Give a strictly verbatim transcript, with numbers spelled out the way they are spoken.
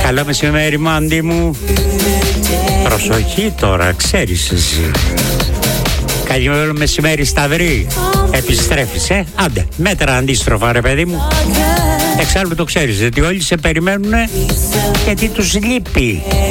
Καλό μεσημέρι, Μάντι μου. Προσοχή τώρα, ξέρεις εσύ. Καλό μεσημέρι, Σταυρή. Επιστρέφεις, ε. Άντε, μέτρα αντίστροφα, ρε παιδί μου. Εξάλλου το ξέρεις, ότι όλοι σε περιμένουν γιατί τους λείπει.